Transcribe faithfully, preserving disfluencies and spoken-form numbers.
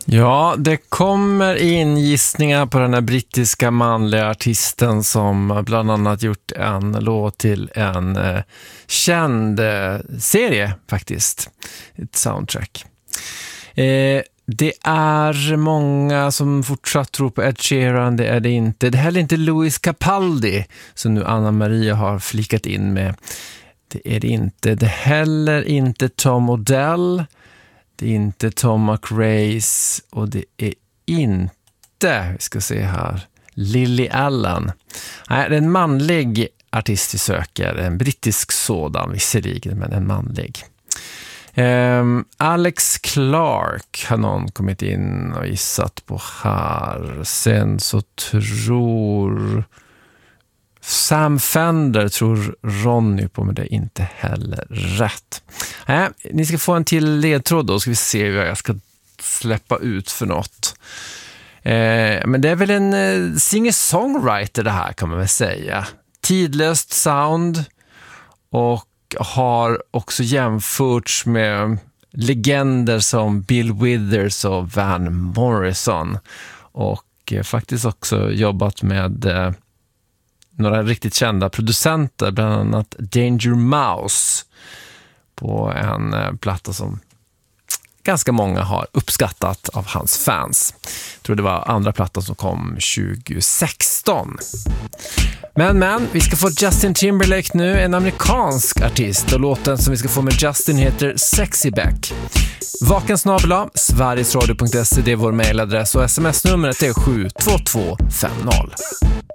Ja, det kommer in gissningar på den här brittiska manliga artisten som bland annat gjort en låt till en eh, känd eh, serie faktiskt. Ett soundtrack. Eh, det är många som fortsatt tror på Ed Sheeran, det är det inte. Det är heller inte Louis Capaldi som nu Anna Maria har flikat in med. Det är det inte. Det är heller inte Tom Odell. Det är inte Tom McRae och det är inte, vi ska se här, Lily Allen. Nej, det är en manlig artist vi söker, en brittisk sådan visserligen, men en manlig. Um, Alex Clark har någon kommit in och gissat på här. Sen så tror Sam Fender tror Ronny på, men det är inte heller rätt. Nej, ni ska få en till ledtråd då, ska vi se vad jag ska släppa ut för något. Eh, men det är väl en eh, singer-songwriter det här kan man väl säga. Tidlöst sound och har också jämförts med legender som Bill Withers och Van Morrison. Och eh, faktiskt också jobbat med eh, några riktigt kända producenter, bland annat Danger Mouse på en eh, platta som ganska många har uppskattat av hans fans. Jag tror det var andra plattan som kom tjugo sexton. Men, men, vi ska få Justin Timberlake nu, en amerikansk artist, och låten som vi ska få med Justin heter Sexy Back. Vakensnabla, sverigesradio punkt se, det är vår mailadress och sms-numret är sju två två fem noll.